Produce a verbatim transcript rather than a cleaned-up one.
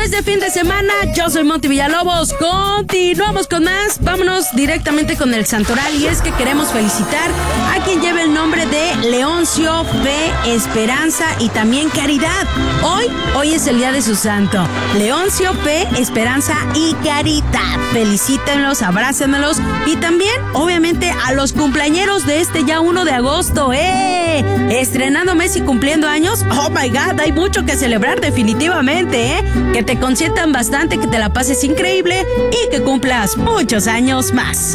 es de fin de semana, yo soy Monty Villalobos, continuamos con más, vámonos directamente con el santoral y es que queremos felicitar a quien lleva el nombre de Leoncio, Fe, Esperanza y también Caridad. Hoy, hoy es el día de su santo, Leoncio, Fe, Esperanza y Caridad. Felicítenlos, abrácenlos y también, obviamente, a los cumpleañeros de este ya uno de agosto, ¡eh! Estrenando mes y cumpliendo años, oh my god, hay mucho que celebrar definitivamente, ¿eh? Que te consientan bastante, que te la pases increíble y que cumplas muchos años más.